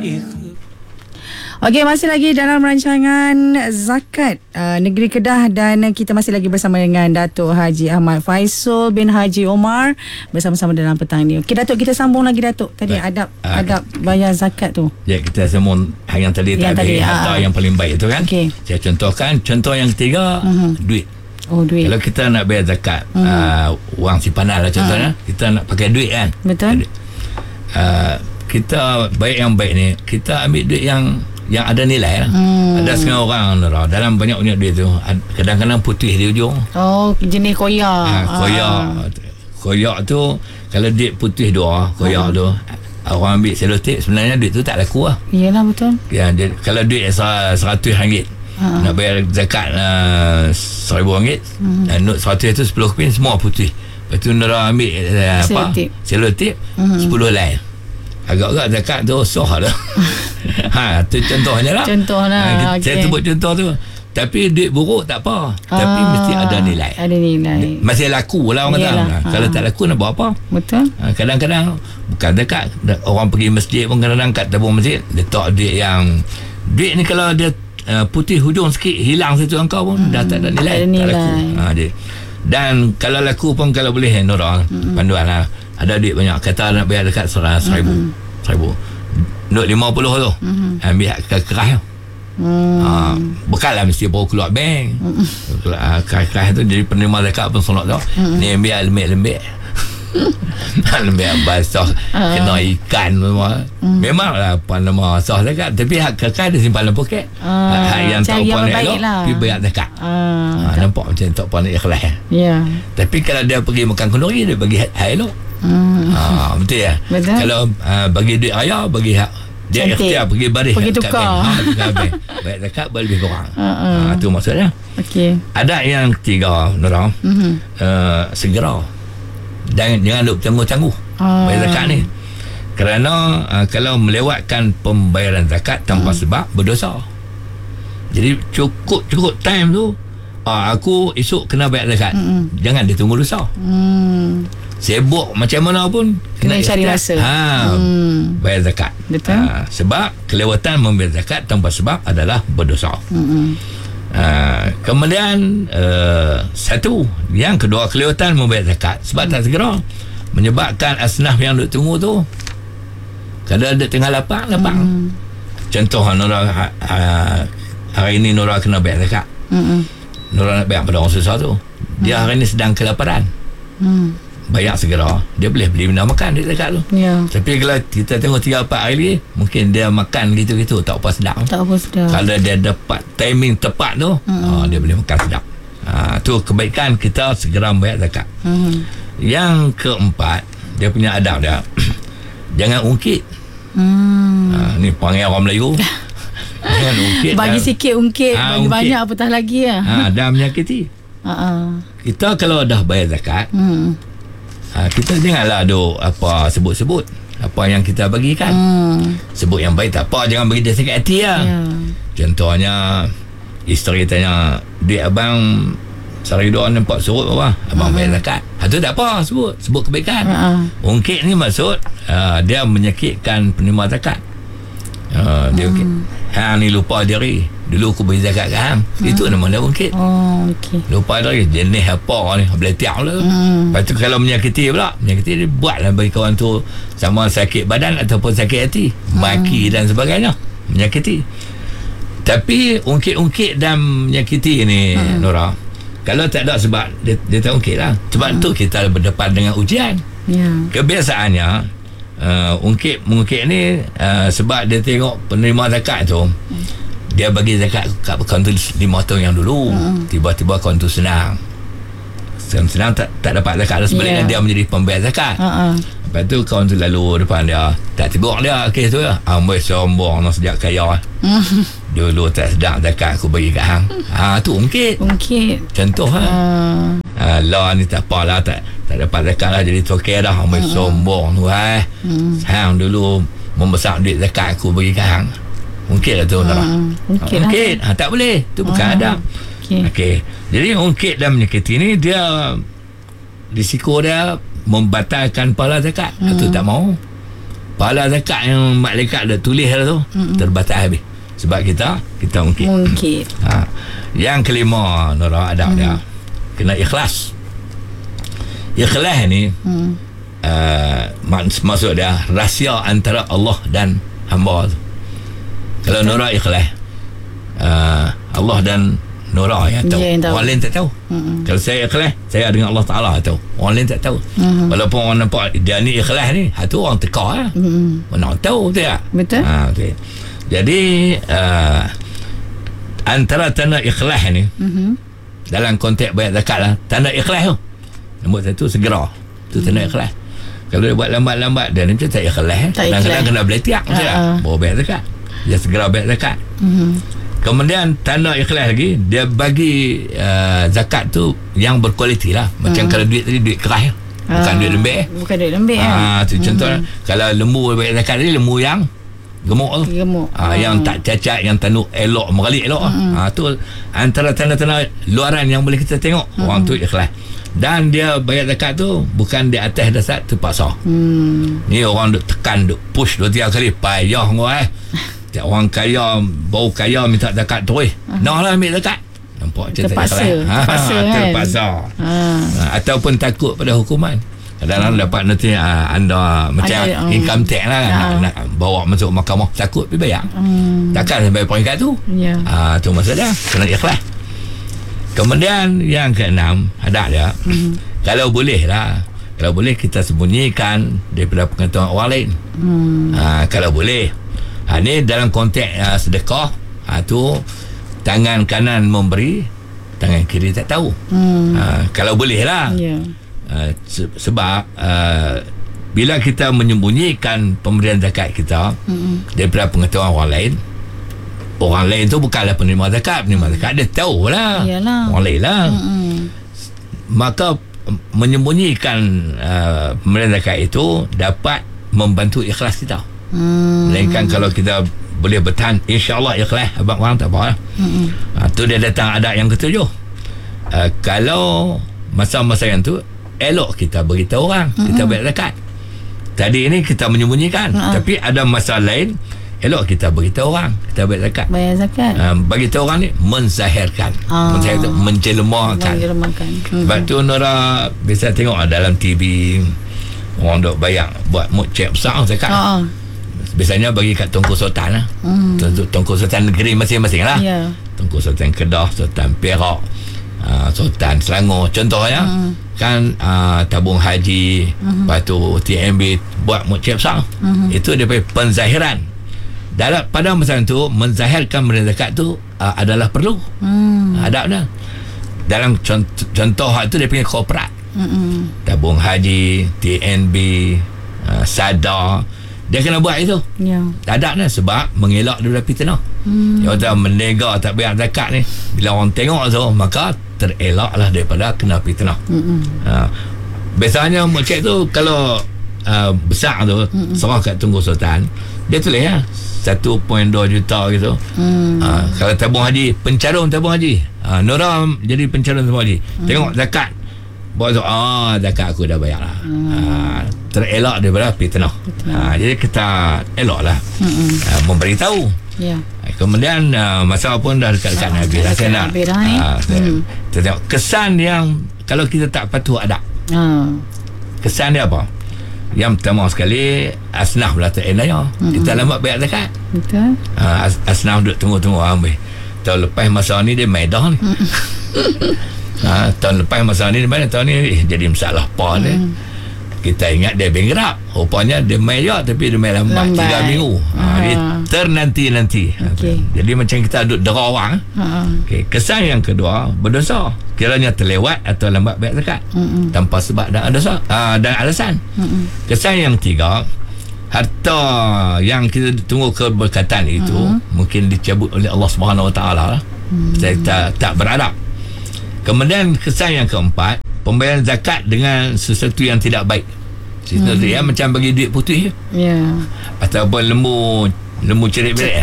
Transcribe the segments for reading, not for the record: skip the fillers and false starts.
Okey, masih lagi dalam rancangan Zakat Negeri Kedah, dan kita masih lagi bersama dengan Datuk Haji Ahmad Faisal bin Haji Omar bersama-sama dalam petang ni. Okey Datuk, kita sambung lagi Datuk. Tadi adab bayar zakat tu. Ya, kita sambung yang tadi tadi harta yang paling baik tu kan. Okay. Saya contohkan contoh yang ketiga, duit. Oh, duit. Kalau kita nak bayar zakat, wang simpanan lah contohnya, kita nak pakai duit kan. Betul. Kita baik yang baik ni, kita ambil duit yang ada nilai lah. Ada setengah orang dalam banyak duit tu, kadang-kadang putih di ujung. Oh, jenis koyak. Koyak tu, kalau duit putih dua koyak tu, orang ambil selotip, sebenarnya duit tu tak laku lah. Yelah, betul. Ya, kalau duit RM100 nak bayar zakat RM1,000, not 100 tu 10 keping semua putih. Lepas tu Nora ambil selotip 10 lain. Agak-agak zakat tu sah dah. Tu contohnya lah. Saya sebut contoh tu. Tapi duit buruk tak apa, tapi mesti ada nilai. Ada nilai. Masih laku lah orang kata. Kalau tak laku nak buat apa? Betul. Kadang-kadang bukan zakat, orang pergi masjid pun kadang-kadang kat tabung masjid letak duit yang, duit ni kalau dia putih hujung sikit, hilang satu angka pun dah tak ada nilai. Tak laku. Dan kalau laku pun, kalau boleh Nora panduan lah, ada duit banyak, kata nak bayar dekat RM1,000 not 50 tu, ambil keras tu. Bukanlah mesti baru keluar bank. Keras tu jadi penerima zakat pun sonok tu. Ni ambil lembik-lembik. Lembik basah, kena ikan semua. Memanglah nama sah zakat, tapi hak keras dia simpan dalam poket. Hak yang tak pandai elok pergi bayar zakat. Nampak macam tak pandai ikhlas. Tapi kalau dia pergi makan kenduri, dia bagi hak elok. Betul ya. Kalau bagi duit raya, bagi hak dia ikhtiar pergi baris, pergi tukar bayar zakat lebih kurang. Itu maksudnya. Ada yang ketiga Nora, segera, jangan duk tangguh-tangguh bayar zakat ni. Kerana kalau melewatkan pembayaran zakat tanpa sebab, berdosa. Jadi cukup time tu, aku esok kena bayar zakat, jangan ditunggu lusa. Sibuk macam mana pun kena cari rasa bayar zakat. Betul. Sebab kelewatan membayar zakat tanpa sebab adalah berdosa. Kemudian satu, yang kedua, kelewatan membayar zakat sebab tak segera, menyebabkan asnaf yang duk tunggu tu, kalau ada tengah lapang. Contoh Nora, hari ini Nora kena bayar zakat. Nora nak bayar pada orang susah tu, dia hari ini sedang kelaparan, bayar segera, dia boleh beli benda makan duit zakat tu. Tapi kalau kita tengok 3-4 hari ni, mungkin dia makan gitu-gitu tak apa sedap. Kalau dia dapat timing tepat tu, dia boleh makan sedap. Tu kebaikan kita segera bayar zakat. Yang keempat, dia punya adab dia, jangan ungkit. Ni panggil orang Melayu. Jangan ungkit, bagi sikit ungkit, bagi banyak apatah lagi dan menyakiti. Kita kalau dah bayar zakat, kita janganlah sebut-sebut apa yang kita bagikan. Sebut yang baik tak apa, jangan bagi dia sakit hati lah. Contohnya, isteri tanya, duit abang Sariduan nampak surut apa, abang bayar zakat. Itu tak apa, sebut kebaikan. Ungkit ni maksud dia menyakitkan penerima zakat. Dia ni lupa diri, dulu aku beri zakat ke hang. Itu nama dia ungkit. Lupa diri, jenis apa ni, boleh tiap lah. Lepas tu kalau menyakiti dia buatlah bagi kawan tu sama sakit badan ataupun sakit hati, maki dan sebagainya, menyakiti. Tapi ungkit-ungkit dan menyakiti ni Nora, kalau tak ada sebab, dia tak ungkit lah. Sebab tu kita berdepan dengan ujian. Kebiasaannya mengungkit ni sebab dia tengok penerima zakat tu, dia bagi zakat kat akaun tu 5 tahun yang dulu, tiba-tiba akaun tu senang tak dapat zakat dah, sebaliknya dia menjadi pembayar zakat. Lepas tu kawan tu lalu depan dia, tak tibuk dia kes tu lah, amboi sombong nak sejak kaya dulu tak sedang zakat aku bagi kat hang. Tu ungkit contoh lah ni tak apalah, tak dapat zakat lah jadi tokel dah, amboi sombong tu hang dulu membesar duit zakat aku bagi kat hang. Ungkit lah tu ungkit tak boleh, tu bukan adab. Jadi ungkit dan menyakiti ni, dia risiko dia membatalkan pahala zakat. Itu tak mau. pahala zakat yang malaikat dah tulis tu terbatas habis. Sebab kita ungkit. Yang kelima, Nora, adab dia kena ikhlas. Ikhlas ni maksud dia rahsia antara Allah dan hamba tu. Kalau Nora ikhlas, Allah dan Nora yang tahu. Orang lain tak tahu. Kalau saya ikhlas, saya dengan Allah Ta'ala tahu. Orang lain tak tahu. Walaupun orang nampak dia ni ikhlas ni, tu orang teka lah. Mana orang tahu tu ya. Betul. Okay. Jadi antara tanda ikhlas ni dalam konteks bayar zakat lah, tanda ikhlas tu nombor satu, segera. Tu tanda ikhlas. Kalau dia buat lambat-lambat, dia ni macam tak ikhlas. Kadang-kadang kena beletiak baru bayar zakat. Dia segera bayar zakat. Kemudian tanda ikhlas lagi, dia bagi zakat tu yang berkualiti lah. Macam kalau duit tadi, duit keras, bukan duit lembek. Bukan duit lembek. Tu contoh kalau lembu bayar zakat ni, lembu yang gemuk tu. Yang tak cacat, yang tanduk elok, meralik elok. Tu antara tanda-tanda luaran yang boleh kita tengok orang tu ikhlas. Dan dia bayar zakat tu bukan di atas dasar terpaksa. Ni orang duk tekan, duk push 2-3 kali, payah kau orang kaya, bau kaya minta zakat terus. Nak lah ambil zakat. Nampak macam terpaksa. Ataupun takut pada hukuman. Kadang-kadang dapat nanti anda macam income tax lah, nak bawa masuk mahkamah, takut pergi bayar. Takkan sampai peringkat tu. Tu masalah, kena ikhlas. Kemudian yang keenam, ada dia kalau boleh kita sembunyikan daripada pengetahuan orang lain. Kalau boleh, ni dalam konteks sedekah, tu tangan kanan memberi, tangan kiri tak tahu. Kalau boleh lah. Sebab bila kita menyembunyikan pemberian zakat kita daripada pengetahuan orang lain tu bukanlah penerima zakat dia tahu lah. Orang lain lah. Maka menyembunyikan pemberian zakat itu dapat membantu ikhlas kita. Melainkan kalau kita boleh bertahan, insyaAllah ikhlas, abang orang tak apa lah. Tu dia datang adab yang ketujuh. Kalau masa-masa yang tu elok kita beritahu orang kita bayar zakat. Tadi ni kita menyembunyikan, tapi ada masa lain elok kita beritahu orang kita bayar zakat. Bagi tahu orang ni menzahirkan, menjelmakan. Sebab tu Nora biasa tengok dalam TV orang duk bayar buat cek besar zakat. Biasanya bagi kat Tunku Sultan lah. Tunku Sultan negeri masing-masing lah. Tunku Sultan Kedah, Sultan Perak, Sultan Selangor contohnya. Kan tabung haji, lepas tu TMB buat mukcep besar. Itu dia panggil penzahiran. Pada masa itu menzahirkan pemberian zakat tu adalah perlu. Adab dah. Dalam contoh itu dia panggil korporat. Tabung haji, TNB, SADA, dia kena buat itu. Adab dah, sebab mengelak daripada fitnah. Yang kata menega tak bayar zakat ni, bila orang tengok tu, maka terelaklah daripada kena fitnah. Biasanya mukcep tu kalau besar tu serah kat Tunku Sultan, dia tulis 1.2 juta gitu. Kalau tabung haji, pencarum tabung haji, Nora jadi pencarum tabung haji, tengok zakat buat tu, zakat aku dah bayar lah. Terelak daripada fitnah. Jadi kita eloklah memberitahu. Kemudian masa pun dah dekat-dekat Nabi dah, saya nak kita tengok kesan yang kalau kita tak patuh adab. Kesan dia apa? Yang pertama sekali, asnaf lah tak elok. Kita lambat bayar zakat. Betul. Asnaf duduk tunggu-tunggu ambil. Tahun lepas masa ni dia medah ni. Tahun lepas masa ni tahun ni jadi masalah apa ni. Kita ingat dia bankrupt, rupanya dia main juga, tapi dia main lambat 3 minggu. Dia ternanti-nanti. Jadi macam kita duduk dera orang. Kesan yang kedua, berdosa kiranya terlewat atau lambat bayar zakat tanpa sebab dan alasan. Kesan yang ketiga, harta yang kita tunggu keberkatan itu mungkin dicabut oleh Allah Subhanahu Wa Taala lah. Kita tak beradab. Kemudian kesan yang keempat, pembayaran zakat dengan sesuatu yang tidak baik. Sesuatu yang macam bagi duit putih ataupun lembu cerit-berit.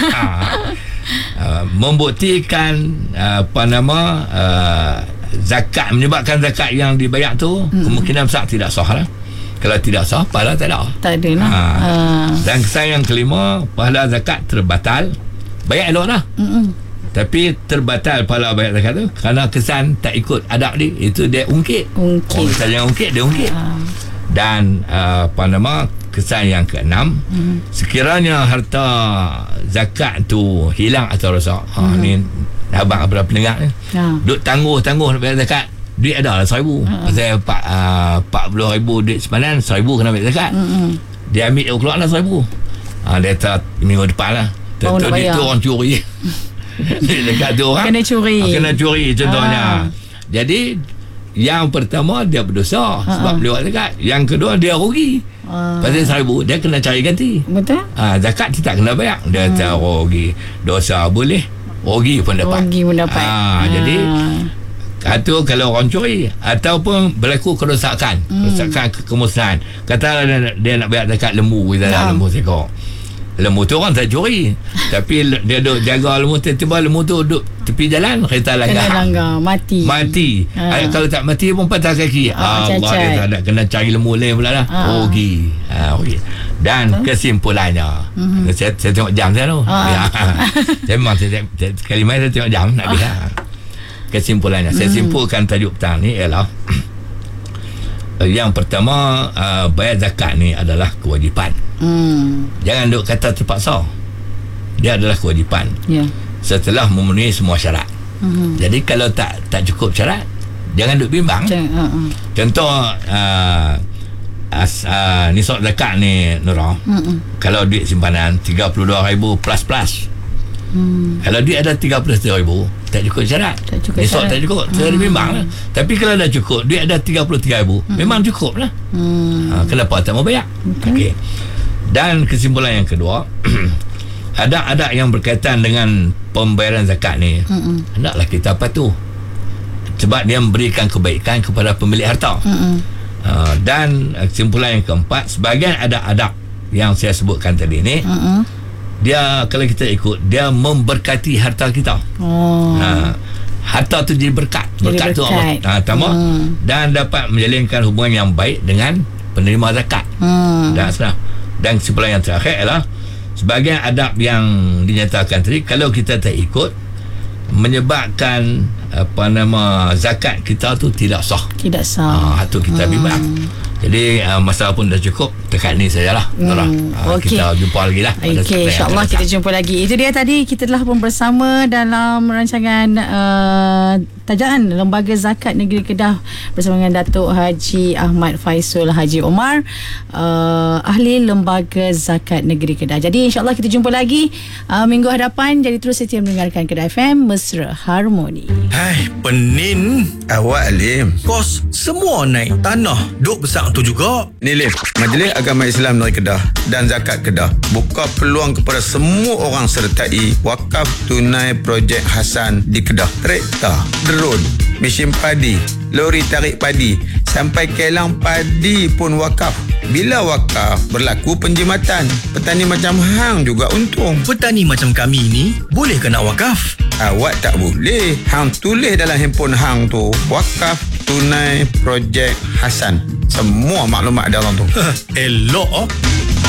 Membuktikan zakat, menyebabkan zakat yang dibayar tu kemungkinan besar tidak sah lah. Kalau tidak sah, pahala tak ada. Tak ada lah. Dan kesan yang kelima, pahala zakat terbatal. Bayar elok lah. Tapi terbatal pahala bayar zakat tu kerana kesan tak ikut adab dia. Itu dia ungkit. Orang kesan yang ungkit, dia ungkit. Dan kesan yang keenam, sekiranya harta zakat tu hilang atau rosak, ni abang berapa pendengar ni, duk tangguh nak bayar zakat, duit ada lah 1,000. Pasal 40,000 duit simpanan, 1,000 kena bayar zakat. Dia ambil keluar lah 1,000. Dia kata minggu depan lah. Tentu duit tu orang curi. Dekat tu orang kena curi contohnya. Jadi yang pertama dia berdosa sebab lewat zakat. Yang kedua dia rugi. Pasal 1,000 dia kena cari ganti. Betul. Zakat dia tak kena bayar. Dia tak rugi. Dosa boleh, rugi pun dapat. Jadi atau kalau orang curi ataupun berlaku kerosakan, kemusnahan. Katalah dia nak bayar zakat lembu, lembu seekor. Lembu tu orang tak curi, tapi dia duduk jaga lembu, tiba-tiba lembu tu duduk tepi jalan, kereta langgar, mati. Kalau tak mati pun patah kaki. Allah, dia tak ada, kena cari lembu lain pula lah. Rugi. Dan kesimpulannya, saya tengok jam saya tu. Saya memang sekali main saya tengok jam nak lihat. Kesimpulannya, saya simpulkan tajuk petang ni ialah yang pertama, bayar zakat ni adalah kewajipan. Jangan duk kata terpaksa. Dia adalah kewajipan setelah memenuhi semua syarat. Jadi kalau tak cukup syarat, jangan duk bimbang. Contoh nisab zakat ni Nurah, kalau duit simpanan 32,000 plus. Kalau duit ada 33,000, tak cukup syarat. Nisab tak cukup, saya bimbang lah. Tapi kalau dah cukup, duit ada 33,000, memang cukup lah. Kenapa tak mau bayar? Okey. Dan kesimpulan yang kedua, adab-adab yang berkaitan dengan pembayaran zakat ni, hendaklah kita patuh, sebab dia memberikan kebaikan kepada pemilik harta. Dan kesimpulan yang keempat, sebahagian adab-adab yang saya sebutkan tadi ni, dia kalau kita ikut, dia memberkati harta kita. Harta tu jadi berkat tu apa? Dan dapat menjalinkan hubungan yang baik dengan penerima zakat. Dan kesimpulan yang terakhir ialah sebahagian adab yang dinyatakan tadi, kalau kita tak ikut, menyebabkan zakat kita tu tidak sah. Itu kita bimbang. Jadi masalah pun dah cukup dekat ni sajalah. Kita jumpa lagi lah. InsyaAllah kita jumpa lagi. Itu dia tadi, kita telah pun bersama dalam rancangan tajaan Lembaga Zakat Negeri Kedah bersama dengan Datuk Haji Ahmad Faisul Haji Omar, ahli Lembaga Zakat Negeri Kedah. Jadi insyaAllah kita jumpa lagi minggu hadapan. Jadi terus setia mendengarkan Kedah FM, Mesra Harmoni. Hai, penin. Awak Lim, kos semua naik. Tanah duk besar tu juga. Ni Lim, Majlis Agama Islam Negeri Kedah dan Zakat Kedah buka peluang kepada semua orang sertai wakaf tunai projek Hasan di Kedah. Traktor, drone, mesin padi, lori tarik padi, sampai kelang padi pun wakaf. Bila wakaf, berlaku penjimatan. Petani macam hang juga untung. Petani macam kami ni boleh ke nak wakaf? Awak tak boleh. Hang tulis dalam handphone hang tu, wakaf tunai projek Hasan. Semua maklumat dalam tu. Elok.